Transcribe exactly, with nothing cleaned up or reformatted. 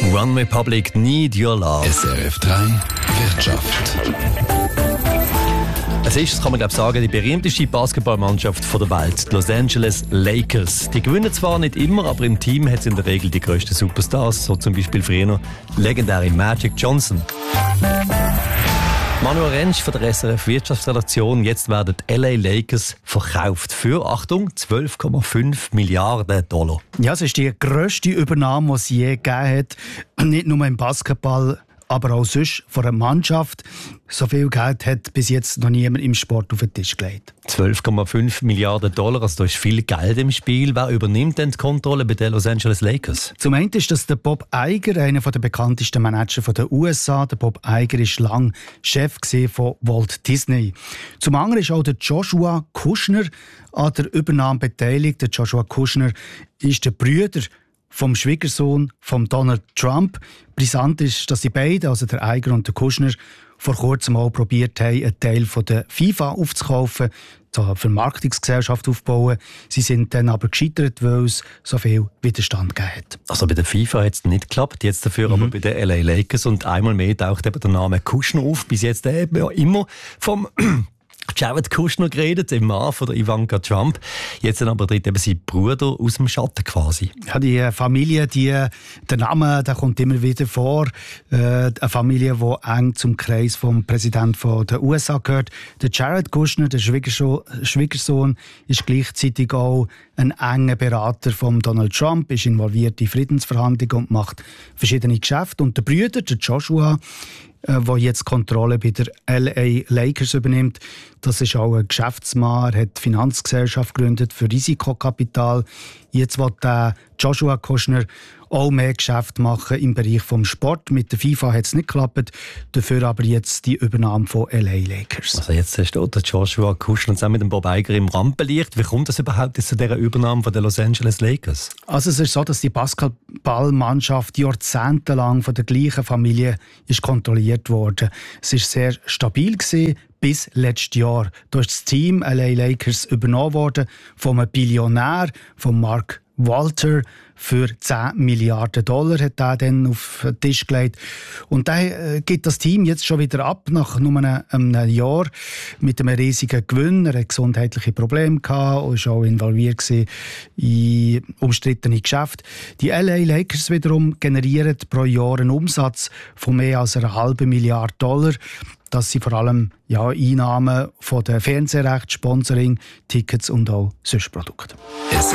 One Republic, Need Your Love. S R F drei Wirtschaft. Es ist, das kann man glaube sagen, die berühmteste Basketballmannschaft der Welt, die Los Angeles Lakers. Die gewinnen zwar nicht immer, aber im Team hat es in der Regel die grössten Superstars, so zum Beispiel früher legendäre Magic Johnson. Manuel Rentsch von der S R F Wirtschaftsredaktion. Jetzt werden die L A Lakers verkauft für, Achtung, zwölf Komma fünf Milliarden Dollar. Ja, es ist die grösste Übernahme, die es je gegeben hat. Nicht nur im Basketball, aber auch sonst von einer Mannschaft. So viel Geld hat bis jetzt noch niemand im Sport auf den Tisch gelegt. zwölf Komma fünf Milliarden Dollar, also da ist viel Geld im Spiel. Wer übernimmt denn die Kontrolle bei den Los Angeles Lakers? Zum einen ist das der Bob Iger, einer der bekanntesten Manager der U S A. Der Bob Iger war lange Chef von Walt Disney. Zum anderen ist auch der Joshua Kushner an der Übernahme beteiligt. Der Joshua Kushner ist der Bruder vom Schwiegersohn von Donald Trump. Brisant ist, dass die beiden, also der Iger und der Kushner, vor kurzem auch probiert haben, einen Teil von der FIFA aufzukaufen, eine Vermarktungsgesellschaft aufzubauen. Sie sind dann aber gescheitert, weil es so viel Widerstand gegeben hat. Also bei der FIFA hat es nicht geklappt, jetzt dafür mhm. aber bei den L A Lakers. Und einmal mehr taucht eben der Name Kushner auf. Bis jetzt eben ja immer vom Jared Kushner geredet, dem Mann von der Ivanka Trump. Jetzt dann aber tritt eben sein Bruder aus dem Schatten quasi. Ja, die Familie, die, der Name, der kommt immer wieder vor. Äh, eine Familie, die eng zum Kreis vom Präsidenten der U S A gehört. Der Jared Kushner, der Schwiegersohn, Schwiegersohn, ist gleichzeitig auch ein enger Berater von Donald Trump, ist involviert in Friedensverhandlungen und macht verschiedene Geschäfte. Und der Bruder, der Joshua, der jetzt Kontrolle bei der L A Lakers übernimmt. Das ist auch ein Geschäftsmann, er hat die Finanzgesellschaft gegründet für Risikokapital. Jetzt will der Joshua Kushner auch mehr Geschäft machen im Bereich des Sport. Mit der FIFA hat es nicht geklappt, dafür aber jetzt die Übernahme von L A Lakers. Also jetzt steht der Joshua Kushner zusammen mit dem Bob Iger im Rampenlicht. Wie kommt es überhaupt zu dieser Übernahme von den Los Angeles Lakers? Also es ist so, dass die Basketballmannschaft jahrzehntelang von der gleichen Familie ist kontrolliert wurde. Es war sehr stabil gewesen, bis letztes Jahr. Da ist das Team L A Lakers übernommen worden von einem Billionär, von Mark Walter. Für zehn Milliarden Dollar hat er dann auf den Tisch gelegt. Und da äh, gibt das Team jetzt schon wieder ab, nach nur einem, einem Jahr, mit einem riesigen Gewinn. Er hatte gesundheitliche Probleme gehabt und war auch involviert in umstrittene Geschäfte. Die L A Lakers wiederum generieren pro Jahr einen Umsatz von mehr als einer halben Milliarde Dollar. Das sind vor allem ja, Einnahmen von den Fernsehrechten, Sponsoring, Tickets und auch sonst Produkte.